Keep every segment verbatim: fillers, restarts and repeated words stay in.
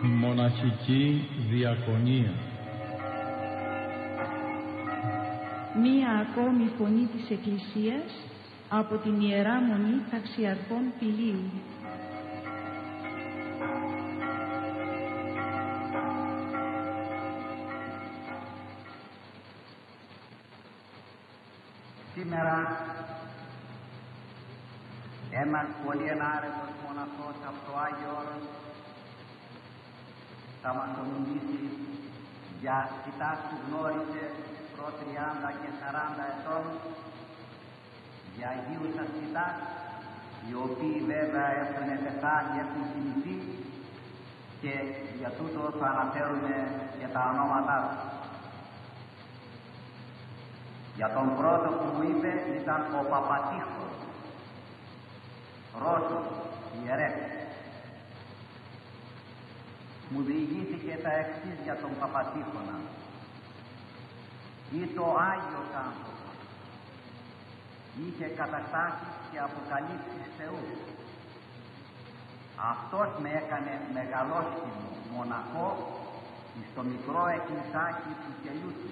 Μοναχική διακονία. Μία ακόμη φωνή της Εκκλησίας από την Ιερά Μονή Ταξιαρχών Πηλίου. Σήμερα ένας πολύ ενάρετος μοναχός από το Άγιο Όρος θα μας ομιλήσει για κοιτάς που γνώρισε προ τριάντα και σαράντα ετών, για Αγίους ασκητάς, οι οποίοι βέβαια έχουν πεθάνει, έχουν κοιμηθεί και για τούτο θα αναφέρουμε και τα ονόματά τους. Για τον πρώτο που μου είπε ήταν ο Παπατήχος, Ρώσος, ιερέας. Μου διηγήθηκε τα εξής για τον Παπατήχονα. Ήταν ο Άγιος άνθρωπος. Είχε καταστάσεις και αποκαλύψεις Θεού. Αυτός με έκανε μεγαλόστιμο μοναχό στο μικρό εκκλησάκι του κελιού του.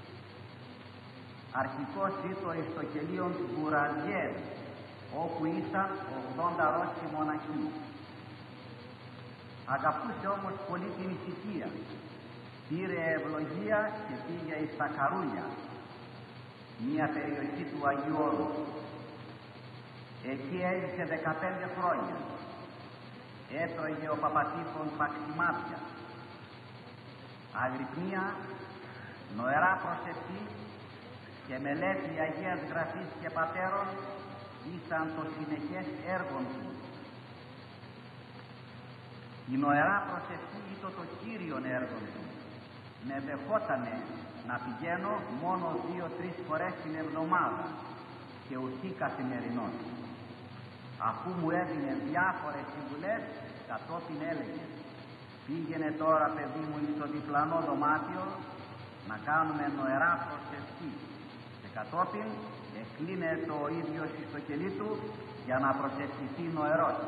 Αρχικός ήτο εις το κελίο του Μπουραζιέρ, όπου ήσαν ογδόντα Ρώσοι μοναχοί. Αγαπούσε όμως πολύ την ησυχία. Πήρε ευλογία και πήγε εις τα Καρούλια, μια περιοχή του Αγίου Όρους. Εκεί έζησε δεκαπέντε χρόνια. Έτρωγε ο Παπατήχων παξιμάδια. Αγρυπνία, νοερά προσευχή και μελέτη Αγίας Γραφής και Πατέρων ήσαν το συνεχές έργο του. Η νοερά προσευχή ήταν το κύριον έργο του. Με δεχότανε να πηγαίνω μόνο δύο-τρεις φορές την εβδομάδα και ουθή καθημερινώς. Αφού μου έδινε διάφορες συμβουλές, κατόπιν έλεγε: πήγαινε τώρα, παιδί μου, στο διπλανό δωμάτιο να κάνουμε νοερά προσευχή. Και κατόπιν εκλίνε το ίδιο στο κελί του για να προσευχηθεί νοερός.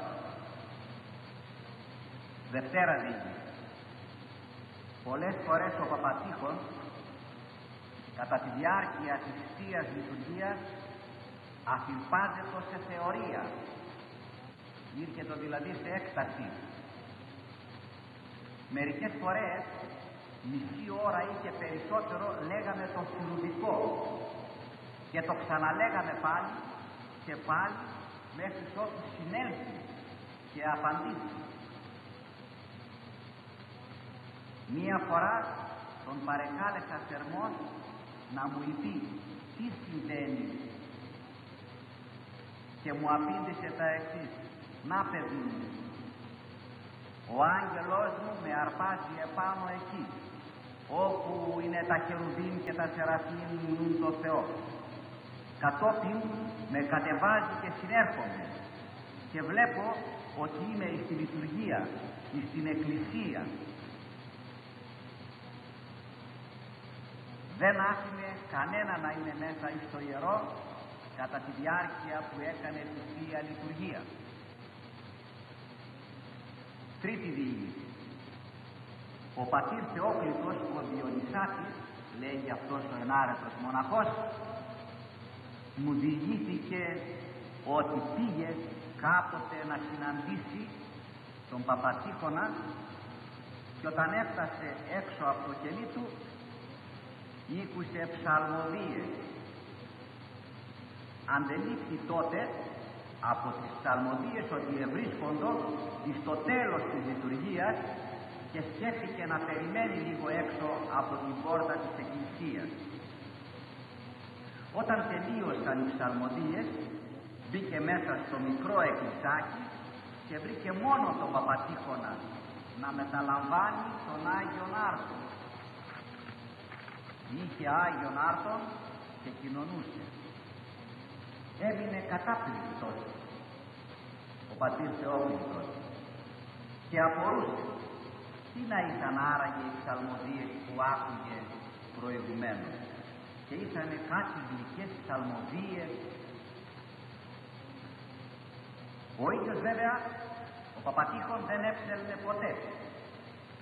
Δευτέρα δίκη. Πολλές φορές ο Παπατήχων κατά τη διάρκεια της Θείας Λειτουργίας αφιλπάζεται σε θεωρία. Ήρκετο δηλαδή σε έκταση. Μερικές φορές μισή ώρα ή και περισσότερο λέγαμε το φιλουδικό και το ξαναλέγαμε πάλι και πάλι μέχρι ότου συνέλθει και απαντήσει. Μία φορά τον παρεκάλεσα θερμός να μου είπε τι συμβαίνει και μου απήντησε τα εξής: να, παιδί μου, ο άγγελός μου με αρπάζει επάνω εκεί όπου είναι τα χερουβίμ και τα σεραφείμ μιλούν το Θεό. Κατόπιν με κατεβάζει και συνέρχομαι και βλέπω ότι είμαι στη λειτουργία, στην εκκλησία. Δεν άφηνε κανένα να είναι μέσα στο ιερό κατά τη διάρκεια που έκανε τη Θεία Λειτουργία. Τρίτη διήγηση. Ο πατήρ Θεόκλητος, ο Διονυσάτης, λέγει αυτός ο ενάρετος μοναχός, μου διηγήθηκε ότι πήγε κάποτε να συναντήσει τον Παπατήχονα και όταν έφτασε έξω από το κελί του ήκουσε ψαλμοδίες. Αντελήφθη τότε από τις ψαλμοδίες ότι ευρίσκοντο στο τέλος της λειτουργίας και σκέφτηκε να περιμένει λίγο έξω από την πόρτα της εκκλησίας. Όταν τελείωσαν οι ψαλμοδίες μπήκε μέσα στο μικρό εκκλησάκι και βρήκε μόνο τον Παπατήχονα να μεταλαμβάνει τον Άγιον Άρτο. Είχε Άγιον Άρτον και κοινωνούσε. Έμεινε κατάπληκτος ο πατήρ Θεόκλητος και απορούσε τι να ήταν άραγε οι ψαλμοδίες που άκουγε προηγουμένως, και ήταν κάτι γλυκές ψαλμοδίες. Ο ίδιος βέβαια ο Παπατήχων δεν έψελνε ποτέ,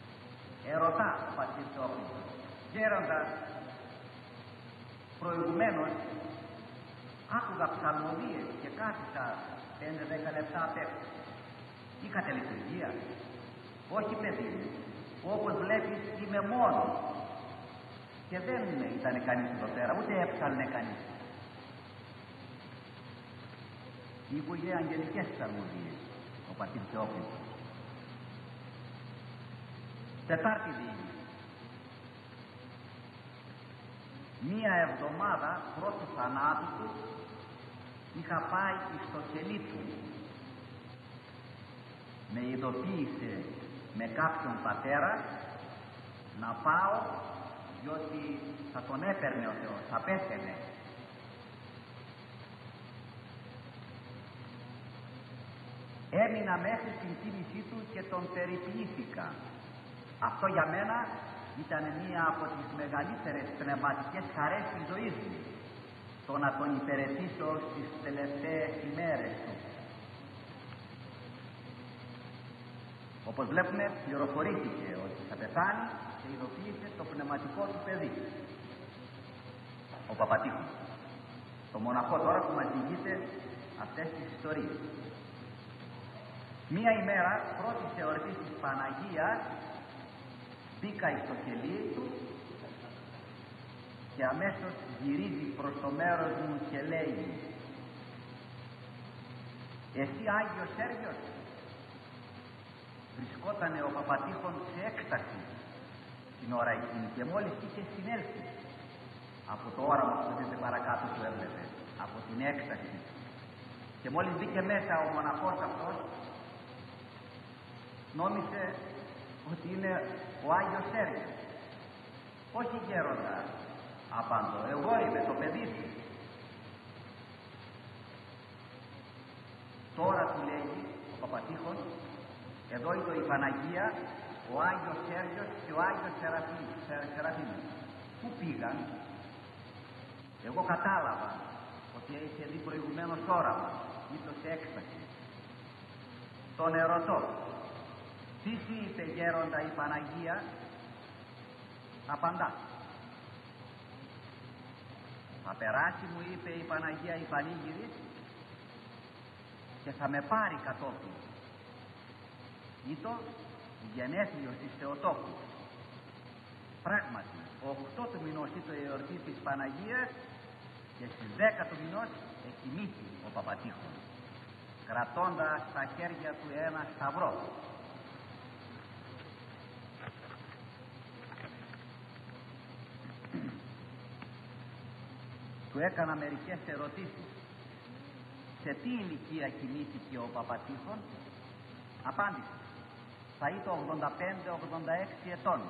Ερωτά ο πατήρ Θεόφιλος, γέροντα, προηγουμένως άκουγα ψαλμοδίες και κάθισα πέντε δέκα λεπτά απ' έξω. Είχατε λειτουργία? Όχι, παιδί μου, όπως βλέπεις είμαι μόνος και δεν ήταν κανείς εδώ πέρα, ούτε έψαλνε κανείς. Ήκουγε αγγελικές ψαλμοδίες ο πατήρ Θεόφιλος. Τετάρτη διήγηση. Μία εβδομάδα πρώτου θανάτου του είχα πάει στο κελί του. Με ειδοποίησε με κάποιον πατέρα να πάω, διότι θα τον έπαιρνε ο Θεός, θα πέθαινε. Έμεινα μέχρι στην κίνησή του και τον περιποιήθηκα. Αυτό για μένα ήταν μία από τις μεγαλύτερες πνευματικές χαρές της ζωής μου, το να τον υπηρετήσω στις τελευταίες ημέρες του. Όπως βλέπουμε, πληροφορήθηκε ότι θα πεθάνει και ειδοποίησε το πνευματικό του παιδί, ο Παπατήχος, το μοναχό τώρα που μας διηγείται αυτές τις ιστορίες. Μία ημέρα, πρώτης εορτής της Παναγίας, μπήκα στο κελί του και αμέσως γυρίζει προς το μέρος μου και λέει, «Εσύ Άγιος Σέργιος?» Βρισκότανε ο Παπατήχων σε έκσταση την ώρα εκείνη και μόλις είχε συνέλθει από το όραμα που δεν παρακάτω του έβλεπε, από την έκσταση, και μόλις μπήκε μέσα ο μοναχός αυτός νόμισε ότι είναι ο Άγιος Σέργιος. «Όχι, γέροντα», απάντω, «εγώ είμαι το παιδί του». Τώρα, του λέγει ο Παπατήχων, «εδώ είναι η Παναγία, ο Άγιος Σέργιος και ο Άγιος Σεραφείμ. Πού πήγαν?» Εγώ κατάλαβα ότι είχε δει προηγουμένως όραμα, ήρθε σε έκσταση. Τον ερωτώ, «Τι σου είπε, γέροντα, η Παναγία?» Απαντά, «Θα περάσει», μου είπε η Παναγία, «η πανήγυρη και θα με πάρει κατόπιν. Ήτο γενέθλιος της Θεοτόκου». Πράγματι, οκτώ του μηνός ήτο η εορτή της Παναγίας και στις δέκα του μηνός εκοιμήθη ο Παπατήχων, κρατώντας στα χέρια του ένα σταυρό. Του έκανα μερικές ερωτήσεις. Σε τι ηλικία κοιμήθηκε ο Παπατήχων? Απάντησε, θα ήταν ογδόντα πέντε ογδόντα έξι ετών.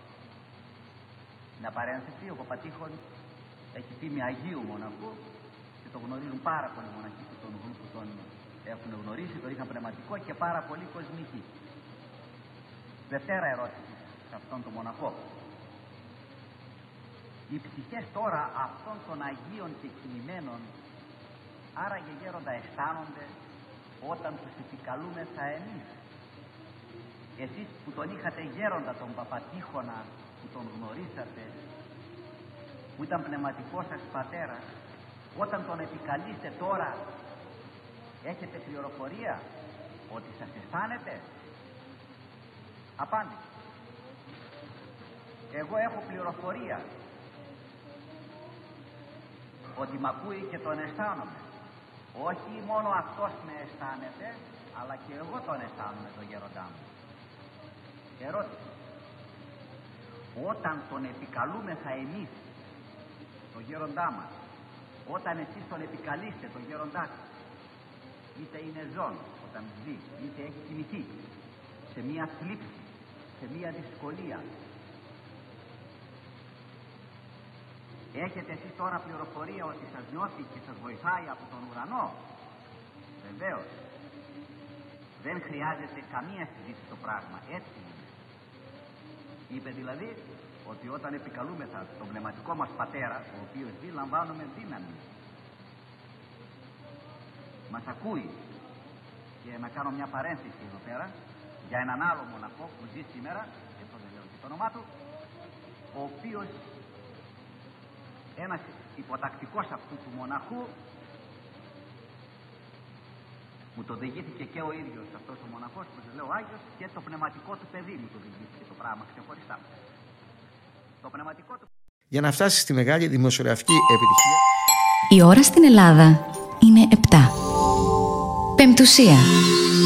Να παρένθεση, ο Παπατήχων έχει φήμη Αγίου Μοναχού και το γνωρίζουν πάρα πολλοί μοναχοί που τον, που τον έχουν γνωρίσει, το είχαν πνευματικό και πάρα πολλοί κοσμικοί. Δευτέρα ερώτηση σε αυτόν τον μοναχό. Οι ψυχές τώρα αυτών των Αγίων και κινημένων, άραγε, γέροντα, αισθάνονται όταν τους επικαλούμεθα εμείς? Εσείς που τον είχατε γέροντα τον Παπατήχωνα, που τον γνωρίσατε, που ήταν πνευματικός σας πατέρας, όταν τον επικαλείστε τώρα, έχετε πληροφορία ότι σας αισθάνετε? Απάντησε, εγώ έχω πληροφορία ότι μ' ακούει και τον αισθάνομαι. Όχι μόνο αυτός με αισθάνεται, αλλά και εγώ τον αισθάνομαι, τον γέροντά μου. Ερώτηση, όταν τον επικαλούμεθα εμείς, τον γέροντά μας, όταν εσείς τον επικαλείστε, τον γέροντά σας, είτε είναι ζών όταν ζει, είτε έχει κοιμηθεί, σε μία θλίψη, σε μία δυσκολία, έχετε εσείς τώρα πληροφορία ότι σας νιώθει και σας βοηθάει από τον ουρανό? Βεβαίως. Δεν χρειάζεται καμία συζήτηση το πράγμα. Έτσι είναι. Είπε δηλαδή ότι όταν επικαλούμεθα τον πνευματικό μας πατέρα, ο οποίος ζει, λαμβάνουμε δύναμη. Μας ακούει. Και να κάνω μια παρένθεση εδώ πέρα για έναν άλλο μοναχό που ζει σήμερα, και αυτό δεν λέω το όνομά του, ο οποίος ένας υποτακτικός αυτού του μοναχού μου το διηγήθηκε και ο ίδιος αυτός ο μοναχός που σας λέω ο Άγιος, και το πνευματικό του παιδί μου το διηγήθηκε το πράγμα ξεχωριστά. Το πνευματικό του... Για να φτάσει στη μεγάλη δημοσιογραφική επιτυχία. Η ώρα στην Ελλάδα είναι επτά. Πεμπτουσία.